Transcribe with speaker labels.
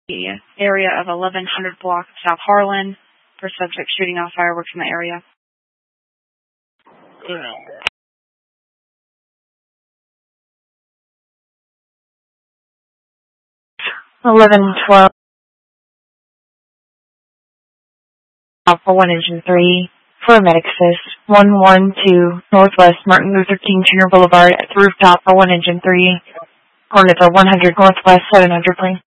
Speaker 1: the area of 1100 block of South Harlan for subject shooting off fireworks in the area.
Speaker 2: 1112 Alpha 1 Engine 3 for Medic Assist 112 Northwest Martin Luther King Jr. Boulevard at the rooftop for 1 Engine 3 Hornet 100 Northwest 700 plane.